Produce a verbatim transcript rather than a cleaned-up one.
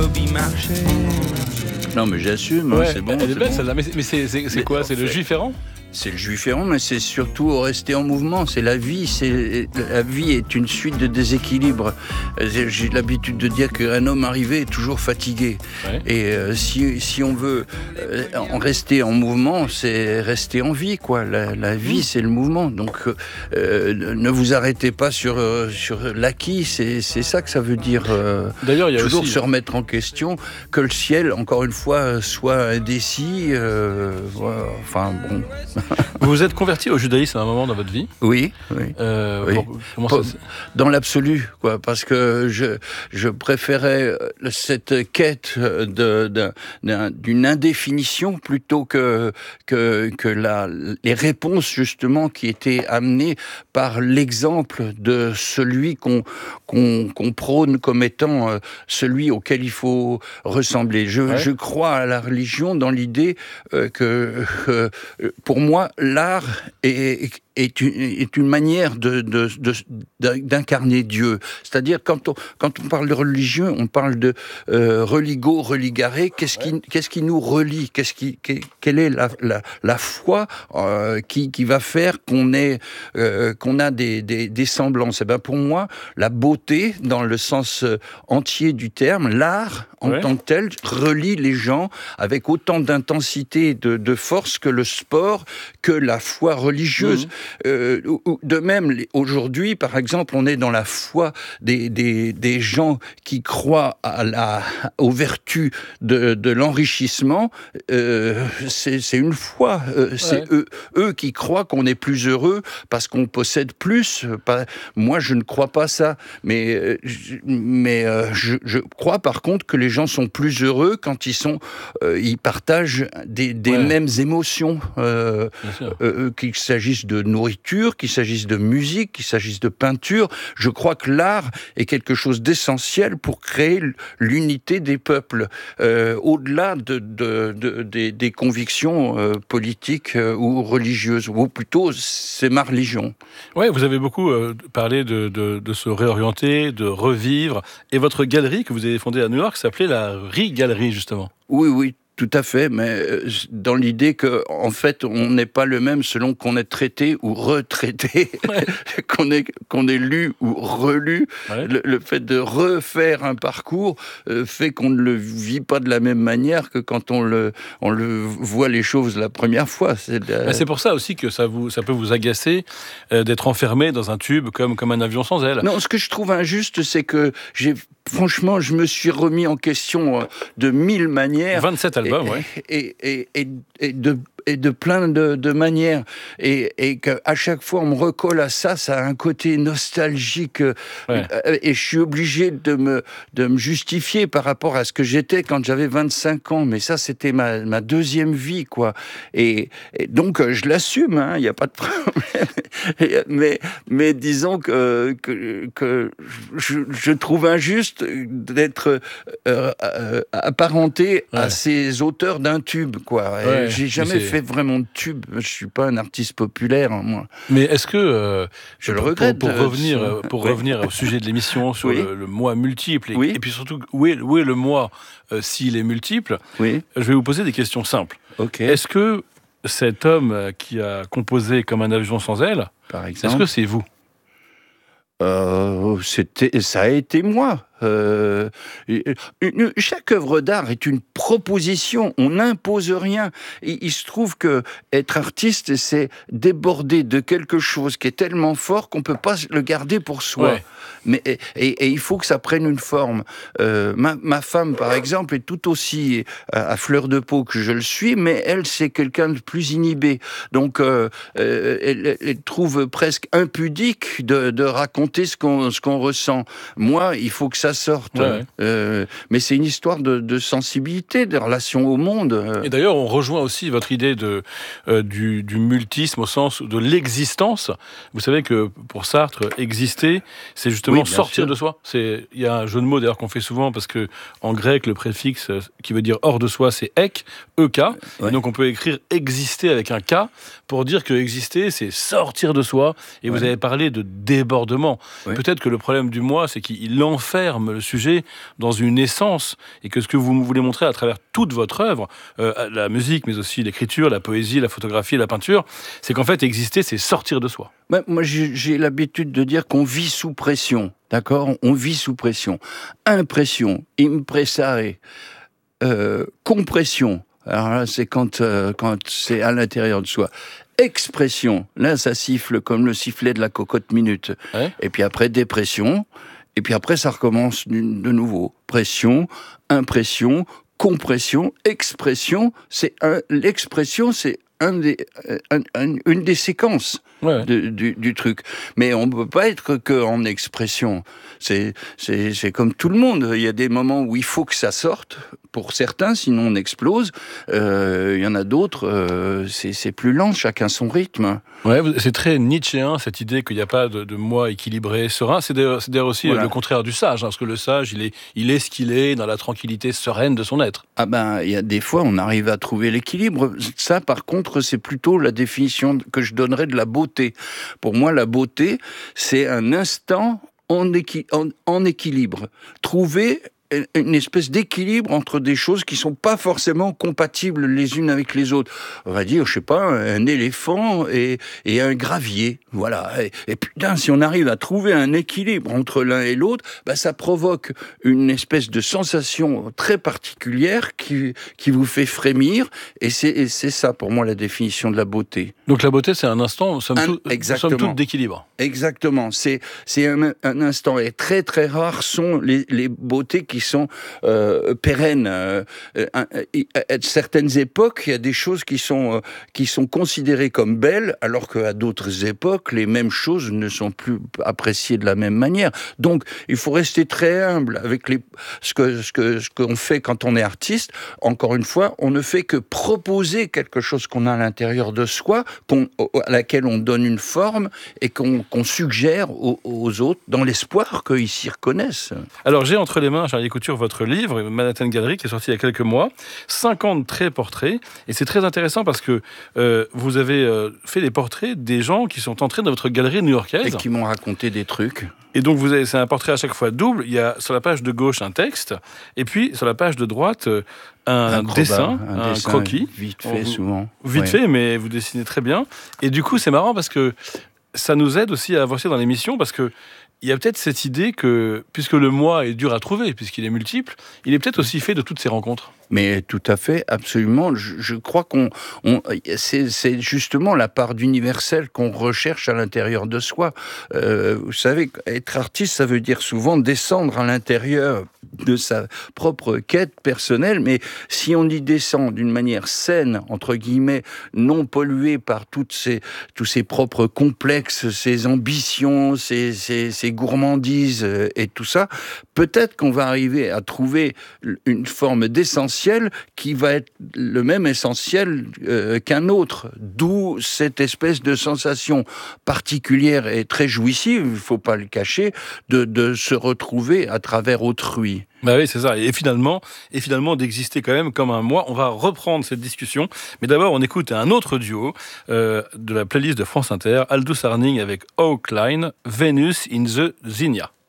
Non mais j'assume, Ouais, hein, c'est bon. elle est c'est belle bon. celle-là, mais c'est, mais c'est, c'est, c'est Mais quoi en C'est le fait- juif errant C'est le juif errant, mais c'est surtout rester en mouvement. C'est la vie. C'est la vie est une suite de déséquilibres. J'ai l'habitude de dire qu'un homme arrivé est toujours fatigué. Ouais. Et euh, si si on veut euh, en rester en mouvement, c'est rester en vie, quoi. La, la vie, c'est le mouvement. Donc euh, ne vous arrêtez pas sur euh, sur l'acquis. C'est c'est ça que ça veut dire. Euh, D'ailleurs, il y a toujours aussi... se remettre en question, que le ciel, encore une fois, soit indécis. Euh, voilà. Enfin bon. Vous vous êtes converti au judaïsme à un moment dans votre vie. Oui, oui. Euh, Oui. pour- comment Pas- ça, Dans l'absolu, quoi, parce que je, je préférais cette quête de, de, d'un- d'une indéfinition plutôt que, que, que la, les réponses, justement, qui étaient amenées par l'exemple de celui qu'on, qu'on, qu'on prône comme étant euh, celui auquel il faut ressembler. Je, Ouais. je crois à la religion dans l'idée euh, que, euh, pour moi, l'art est, est, une, est une manière de, de, de, d'incarner Dieu. C'est-à-dire, quand on, quand on parle de religion, on parle de euh, religo, religare. Qu'est-ce qui, qu'est-ce qui nous relie? Qu'est-ce qui, quelle est la, la, la foi euh, qui, qui va faire qu'on est, euh, qu'on a des, des, des semblances? Et ben pour moi, la beauté, dans le sens entier du terme, l'art en Ouais. tant que tel, relie les gens avec autant d'intensité et de, de force que le sport, que la foi religieuse. Mmh. Euh, de même, les- aujourd'hui, par exemple, on est dans la foi des, des, des gens qui croient à la, aux vertus de, de l'enrichissement. Euh, c'est, c'est une foi. Euh, c'est Ouais. eux, eux qui croient qu'on est plus heureux parce qu'on possède plus. Pas, moi, je ne crois pas ça. Mais, euh, je, mais euh, je, je crois par contre que les gens sont plus heureux quand ils sont, euh, ils partagent des, des Ouais. mêmes émotions. Euh, Bien sûr. euh, qu'il s'agisse de nourriture, qu'il s'agisse de musique, qu'il s'agisse de peinture. Je crois que l'art est quelque chose d'essentiel pour créer l'unité des peuples, euh, au-delà de, de, de, des, des convictions euh, politiques euh, ou religieuses, ou plutôt c'est ma religion. Ouais, vous avez beaucoup euh, parlé de, de, de se réorienter, de revivre, et votre galerie que vous avez fondée à New York s'appelait la Re-Galerie, justement. Oui, oui. Tout à fait, mais euh, dans l'idée que, en fait, on n'est pas le même selon qu'on est traité ou retraité, Ouais. qu'on est qu'on est lu ou relu. Ouais. Le, le fait de refaire un parcours euh, fait qu'on ne le vit pas de la même manière que quand on le on le voit les choses la première fois. C'est, de la... Ben, c'est pour ça aussi que ça, vous, ça peut vous agacer euh, d'être enfermé dans un tube comme, comme un avion sans aile. Non, ce que je trouve injuste, c'est que j'ai franchement, je me suis remis en question euh, de mille manières. vingt-sept albums, et, ouais. Et, et, et, et de et de plein de, de manières, et, et qu'à chaque fois on me recolle à ça, ça a un côté nostalgique, Ouais. euh, et je suis obligé de me, de me justifier par rapport à ce que j'étais quand j'avais vingt-cinq ans, mais ça c'était ma, ma deuxième vie, quoi, et, et donc euh, je l'assume, hein, il n'y a pas de problème, et, mais, mais disons que, que, que je, je trouve injuste d'être euh, euh, apparenté Ouais. à ces auteurs d'un tube, quoi. Et Ouais, j'ai mais jamais c'est- fait vraiment de tube. Je suis pas un artiste populaire, hein, moi. Mais est-ce que, euh, Je le pour- regrette, pour, pour euh, revenir, ce- euh, pour oui. revenir au sujet de l'émission sur Oui. le, le moi multiple, et, Oui. et puis surtout, où est, où est le moi euh, s'il est multiple? Oui. Je vais vous poser des questions simples. Ok. Est-ce que cet homme euh, qui a composé Comme un avion sans aile, Par est-ce exemple. que c'est vous? Euh, c'était, ça a été moi. Euh, une- une- chaque œuvre d'art est une proposition. On n'impose rien. Il, il se trouve que être artiste, c'est déborder de quelque chose qui est tellement fort qu'on peut pas le garder pour soi. Ouais. Mais et, et- et il faut que ça prenne une forme. Euh, ma, ma femme, par exemple, est tout aussi à, à fleur de peau que je le suis, mais elle, c'est quelqu'un de plus inhibé. Donc, euh, euh, elle, elle trouve presque impudique de, de raconter ce qu'on, ce qu'on ressent. Moi, il faut que ça sorte. Ouais, ouais. Euh, mais c'est une histoire de, de sensibilité, de relation au monde. Euh, Et d'ailleurs, on rejoint aussi votre idée de, euh, du, du multisme au sens de l'existence. Vous savez que pour Sartre, exister, c'est justement Oui, bien sortir sûr. de soi. C'est, il y a un jeu de mots d'ailleurs qu'on fait souvent parce que en grec, le préfixe euh, qui veut dire hors de soi, c'est ek, ek. Ouais. Et donc on peut écrire exister avec un k pour dire que exister, c'est sortir de soi. Et vous Ouais. avez parlé de débordement. Ouais. Peut-être que le problème du moi, c'est qu'il enferme terme, le sujet, dans une essence, et que ce que vous voulez montrer à travers toute votre œuvre, euh, la musique, mais aussi l'écriture, la poésie, la photographie, la peinture, c'est qu'en fait, exister, c'est sortir de soi. Ouais, moi, j'ai, j'ai l'habitude de dire qu'on vit sous pression, d'accord ? On vit sous pression. Impression, impressare, euh, compression. Alors là, c'est quand, euh, quand c'est à l'intérieur de soi. Expression, là, ça siffle comme le sifflet de la cocotte minute. Ouais. Et puis après, dépression. Et puis après, ça recommence de nouveau. Pression, impression, compression, expression. C'est un, l'expression, c'est un des, un, un, une des séquences. Ouais. De, du, du truc. Mais on ne peut pas être qu'en expression. C'est, c'est, c'est comme tout le monde. Il y a des moments où il faut que ça sorte, pour certains, sinon on explose. Euh, il y en a d'autres, euh, c'est, c'est plus lent, chacun son rythme. Ouais, c'est très nietzschéen, cette idée qu'il n'y a pas de, de moi équilibré, serein. C'est d'ailleurs, c'est d'ailleurs aussi voilà. le contraire du sage, hein, parce que le sage, il est, il est ce qu'il est, dans la tranquillité sereine de son être. Ah ben, il y a des fois, on arrive à trouver l'équilibre. Ça, par contre, c'est plutôt la définition que je donnerais de la beauté. Pour moi, la beauté, c'est un instant en, équi- en, en équilibre. Trouver une espèce d'équilibre entre des choses qui sont pas forcément compatibles les unes avec les autres. On va dire, je sais pas, un éléphant et, et un gravier. Voilà. Et, et putain, si on arrive à trouver un équilibre entre l'un et l'autre, bah, ça provoque une espèce de sensation très particulière qui, qui vous fait frémir. Et c'est, et c'est ça, pour moi, la définition de la beauté. Donc la beauté, c'est un instant, somme, un, tout, somme toute, d'équilibre. Exactement. C'est, c'est un, un instant. Et très, très rares sont les, les beautés qui sont euh, pérennes. Euh, à, à certaines époques, il y a des choses qui sont, euh, qui sont considérées comme belles, alors qu'à d'autres époques, les mêmes choses ne sont plus appréciées de la même manière. Donc, il faut rester très humble avec les, ce, que, ce, que, ce qu'on fait quand on est artiste. Encore une fois, on ne fait que proposer quelque chose qu'on a à l'intérieur de soi, qu'on, à laquelle on donne une forme et qu'on, qu'on suggère aux, aux autres dans l'espoir qu'ils s'y reconnaissent. Alors, j'ai entre les mains, Charlie Couture, votre livre, Manhattan Gallery, qui est sorti il y a quelques mois, cinquante traits portraits, et c'est très intéressant parce que euh, vous avez euh, fait des portraits des gens qui sont entrés dans votre galerie new-yorkaise. Et qui m'ont raconté des trucs. Et donc, vous avez, c'est un portrait à chaque fois double. Il y a sur la page de gauche un texte, et puis sur la page de droite un, un dessin, un, un dessin, croquis. Vite fait, vous, souvent. Vite ouais. fait, mais vous dessinez très bien. Et du coup, c'est marrant parce que ça nous aide aussi à avancer dans l'émission, parce que il y a peut-être cette idée que, puisque le moi est dur à trouver, puisqu'il est multiple, il est peut-être aussi fait de toutes ces rencontres. Mais tout à fait, absolument. Je, je crois qu'on, on, c'est, c'est justement la part d'universel qu'on recherche à l'intérieur de soi. Euh, vous savez, être artiste, ça veut dire souvent descendre à l'intérieur de sa propre quête personnelle, mais si on y descend d'une manière saine, entre guillemets, non polluée par toutes ces, tous ces propres complexes, ces ambitions, ces, ces, ces gourmandises et tout ça, peut-être qu'on va arriver à trouver une forme d'essentiel qui va être le même essentiel euh, qu'un autre, d'où cette espèce de sensation particulière et très jouissive, il ne faut pas le cacher, de, de se retrouver à travers autrui. Bah oui, c'est ça. Et finalement, et finalement d'exister quand même comme un moi. On va reprendre cette discussion. Mais d'abord, on écoute un autre duo euh, de la playlist de France Inter, Aldous Harding avec Oak Line, Venus in the Zinnia.